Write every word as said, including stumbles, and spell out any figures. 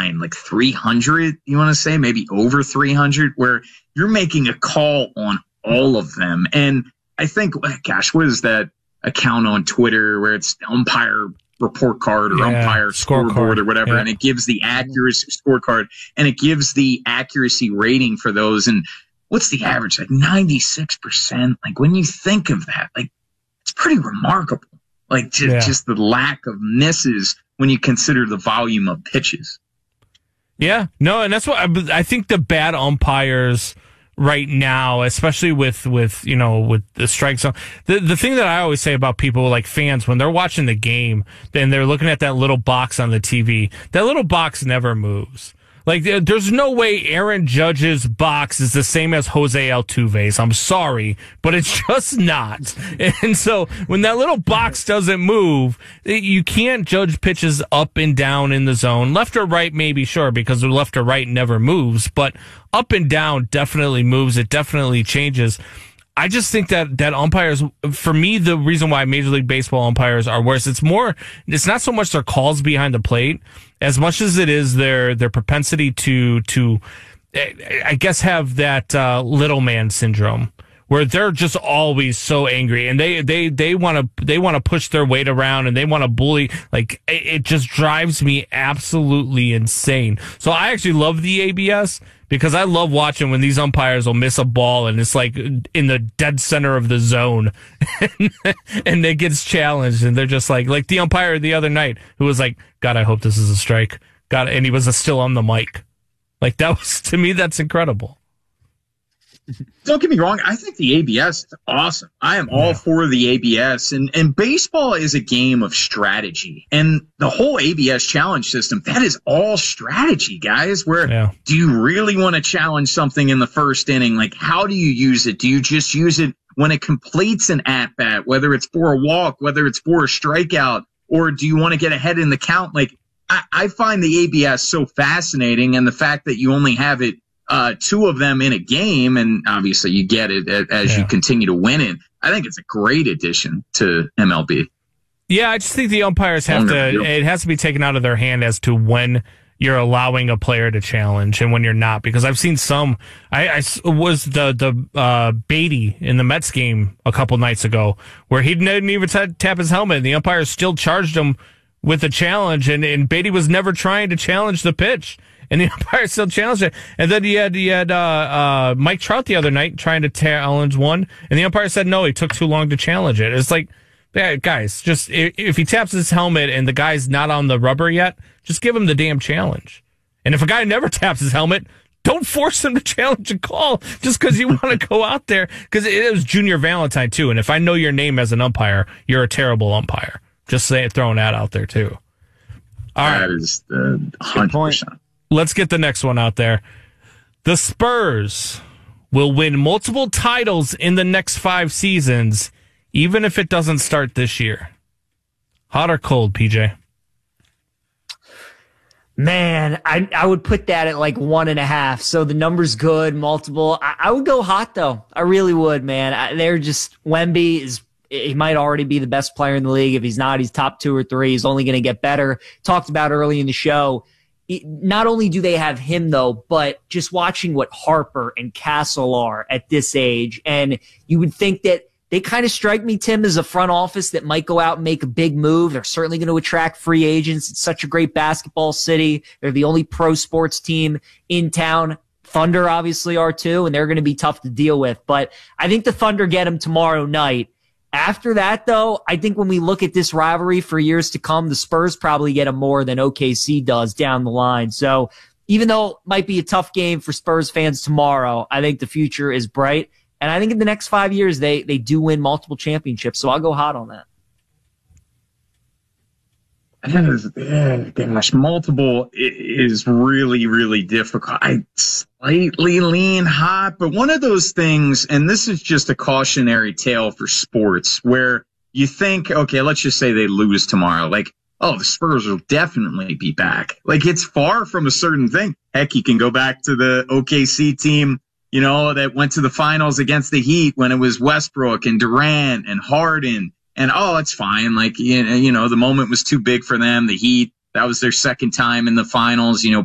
line? Like three hundred, you want to say? Maybe over three hundred, where you're making a call on all of them. And I think, gosh, what is that account on Twitter where it's umpire report card or yeah, umpire scoreboard or whatever, yeah. and it gives the accuracy scorecard, and it gives the accuracy rating for those. And what's the average? Like ninety-six percent. Like when you think of that, like it's pretty remarkable. Like just, yeah. just the lack of misses when you consider the volume of pitches. Yeah, no, and that's what I, I think the bad umpires right now, especially with, with, you know, with the strike zone. The the thing that I always say about people, like fans, when they're watching the game, then they're looking at that little box on the T V, that little box never moves. Like, there's no way Aaron Judge's box is the same as Jose Altuve's. I'm sorry, but it's just not. And so when that little box doesn't move, you can't judge pitches up and down in the zone. Left or right, maybe, sure, because the left or right never moves, but up and down definitely moves. It definitely changes. I just think that, that umpires, for me, the reason why Major League Baseball umpires are worse, it's more, it's not so much their calls behind the plate as much as it is their, their propensity to, to, I guess, have that, uh, little man syndrome where they're just always so angry and they, they, they want to, they want to push their weight around and they want to bully. Like, it just drives me absolutely insane. So I actually love the A B S. Because I love watching when these umpires will miss a ball and it's like in the dead center of the zone and it gets challenged and they're just like, like the umpire the other night who was like, God, I hope this is a strike. God, and he was still on the mic. Like that was, to me, that's incredible. Don't get me wrong. I think the A B S is awesome. I am all yeah. for the A B S. And, and baseball is a game of strategy. And the whole A B S challenge system, that is all strategy, guys. Where yeah. do you really want to challenge something in the first inning? Like, how do you use it? Do you just use it when it completes an at-bat, whether it's for a walk, whether it's for a strikeout, or do you want to get ahead in the count? Like, I, I find the A B S so fascinating, and the fact that you only have it Uh, two of them in a game, and obviously you get it as yeah. you continue to win it. I think it's a great addition to M L B. Yeah, I just think the umpires have to, it has to be taken out of their hand as to when you're allowing a player to challenge and when you're not. Because I've seen some, I, I was the, the uh, Beatty in the Mets game a couple nights ago where he didn't even t- tap his helmet and the umpire still charged him with a challenge, and, and Beatty was never trying to challenge the pitch. And the umpire still challenged it. And then you had, you had uh, uh, Mike Trout the other night trying to challenge one, and the umpire said no, he took too long to challenge it. It's like, yeah, guys, just if he taps his helmet and the guy's not on the rubber yet, just give him the damn challenge. And if a guy never taps his helmet, don't force him to challenge a call just because you want to go out there. Because it was Junior Valentine, too. And if I know your name as an umpire, you're a terrible umpire. Just say, throwing that out there, too. All right. That is the one hundred percent. Let's get the next one out there. The Spurs will win multiple titles in the next five seasons, even if it doesn't start this year. Hot or cold, P J? Man, I I would put that at like one and a half. So the number's good, multiple. I, I would go hot, though. I really would, man. I, they're just, Wemby is, he might already be the best player in the league. If he's not, he's top two or three. He's only going to get better. Talked about early in the show. Not only do they have him, though, but just watching what Harper and Castle are at this age, and you would think that they kind of strike me, Tim, as a front office that might go out and make a big move. They're certainly going to attract free agents. It's such a great basketball city. They're the only pro sports team in town. Thunder obviously are too, and they're going to be tough to deal with. But I think the Thunder get them tomorrow night. After that, though, I think when we look at this rivalry for years to come, the Spurs probably get them more than O K C does down the line. So even though it might be a tough game for Spurs fans tomorrow, I think the future is bright. And I think in the next five years, they, they do win multiple championships. So I'll go hot on that. That is, yeah, gosh, multiple is really, really difficult. I slightly lean hot, but one of those things, and this is just a cautionary tale for sports, where you think, okay, let's just say they lose tomorrow. Like, oh, the Spurs will definitely be back. Like, it's far from a certain thing. Heck, you can go back to the O K C team, you know, that went to the finals against the Heat when it was Westbrook and Durant and Harden. And, oh, it's fine. Like, you know, the moment was too big for them. The Heat, that was their second time in the finals, you know,